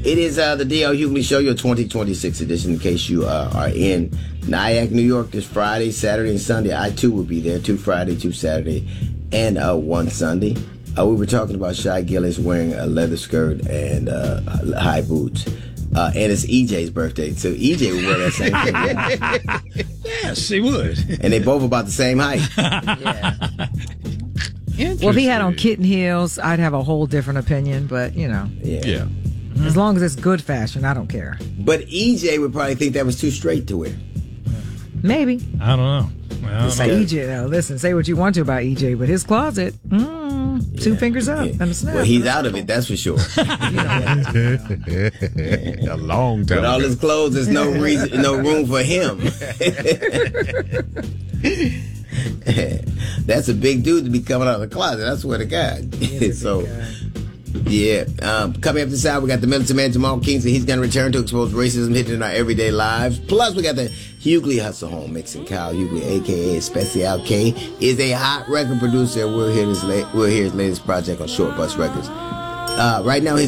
It is the D.L. Hughley Show, your 2026 edition, in case you are in Nyack, New York, this Friday, Saturday, and Sunday. I, too, will be there. 2 Friday, 2 Saturday, and 1 Sunday. We were talking about Shai Gillis wearing a leather skirt and high boots. And it's EJ's birthday, so EJ would wear that same thing. Yes, he would. And they both about the same height. Yeah. Well, if he had on kitten heels, I'd have a whole different opinion, but, you know. Yeah. As long as it's good fashion, I don't care. But EJ would probably think that was too straight to wear. Maybe. I don't know. EJ, though, listen, say what you want to about EJ, but his closet, 2 fingers up and a snap. Well, he's out of it, that's for sure. A long time. With all his clothes, there's no room for him. That's a big dude to be coming out of the closet. I swear to God. So, yeah. Coming up this hour, we got the militant man Jamal Kingsley. He's going to return to expose racism hidden in our everyday lives. Plus, we got the Hughley Hustle Home mixing. Kyle Hughley, a.k.a. Special K, is a hot record producer. We'll hear his latest project on Short Bus Records. Right now, his